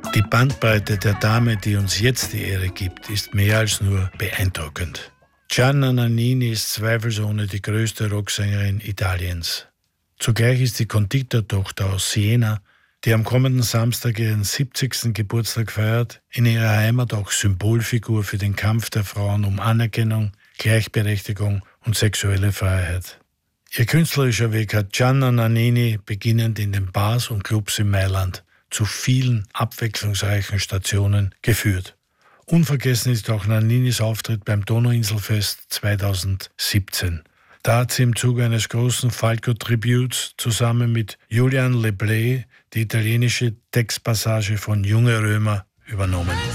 Die Bandbreite der Dame, die uns jetzt die Ehre gibt, ist mehr als nur beeindruckend. Gianna Nannini ist zweifelsohne die größte Rocksängerin Italiens. Zugleich ist die Konditortochter aus Siena, die am kommenden Samstag ihren 70. Geburtstag feiert, in ihrer Heimat auch Symbolfigur für den Kampf der Frauen um Anerkennung, Gleichberechtigung und sexuelle Freiheit. Ihr künstlerischer Weg hat Gianna Nannini beginnend in den Bars und Clubs in Mailand zu vielen abwechslungsreichen Stationen geführt. Unvergessen ist auch Nanninis Auftritt beim Donauinselfest 2017. Da hat sie im Zuge eines großen Falco-Tributes zusammen mit Julian Leblé die italienische Textpassage von Junge Römer übernommen.